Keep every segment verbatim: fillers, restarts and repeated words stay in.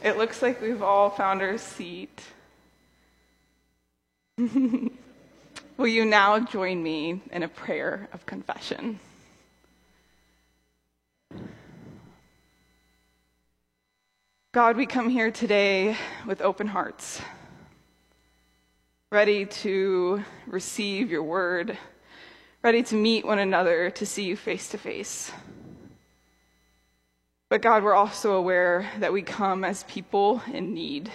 It looks like we've all found our seat. Will you now join me in a prayer of confession? God, we come here today with open hearts, ready to receive your word, ready to meet one another, to see you face to face. But God, we're also aware that we come as people in need.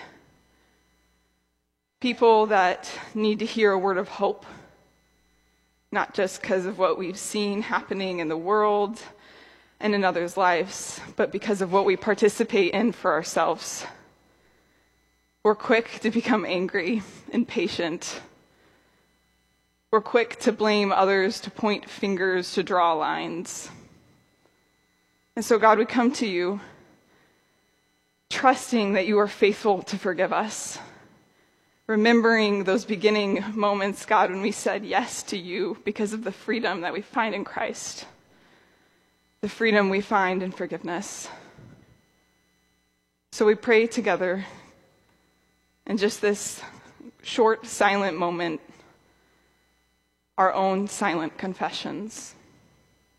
People that need to hear a word of hope, not just because of what we've seen happening in the world and in others' lives, but because of what we participate in for ourselves. We're quick to become angry, impatient. We're quick to blame others, to point fingers, to draw lines. And so, God, we come to you trusting that you are faithful to forgive us, remembering those beginning moments, God, when we said yes to you because of the freedom that we find in Christ, the freedom we find in forgiveness. So we pray together in just this short, silent moment, our own silent confessions.